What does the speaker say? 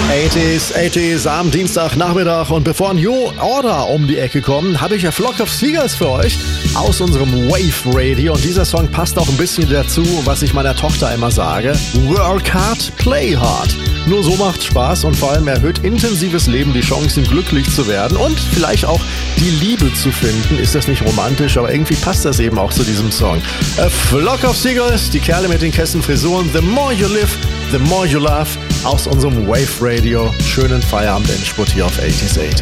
80s am Dienstagnachmittag, und bevor New Order um die Ecke kommen, habe ich A Flock of Seagulls für euch aus unserem Wave Radio, und dieser Song passt auch ein bisschen dazu, was ich meiner Tochter immer sage: Work hard, play hard. Nur so macht's Spaß, und vor allem erhöht intensives Leben die Chancen, glücklich zu werden und vielleicht auch die Liebe zu finden. Ist das nicht romantisch? Aber irgendwie passt das eben auch zu diesem Song. A Flock of Seagulls, die Kerle mit den Kessenfrisuren. The more you live, the more you love. Aus unserem Wave Radio. Schönen Feierabend, Endspurt hier auf 80s.